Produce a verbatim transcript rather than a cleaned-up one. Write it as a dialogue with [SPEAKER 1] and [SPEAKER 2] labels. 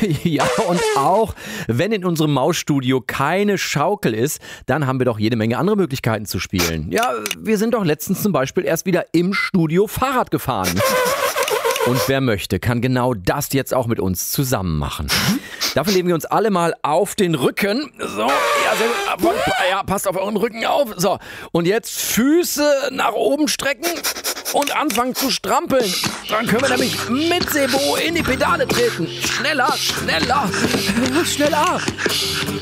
[SPEAKER 1] Ja, und auch wenn in unserem Mausstudio keine Schaukel ist, dann haben wir doch jede Menge andere Möglichkeiten zu spielen. Ja, wir sind doch letztens zum Beispiel erst wieder im Studio Fahrrad gefahren. Und wer möchte, kann genau das jetzt auch mit uns zusammen machen. Dafür legen wir uns alle mal auf den Rücken. So, ja, sehr gut. Ja, passt auf euren Rücken auf. So, und jetzt Füße nach oben strecken und anfangen zu strampeln. Dann können wir nämlich mit Sebo in die Pedale treten. Schneller, schneller, schneller.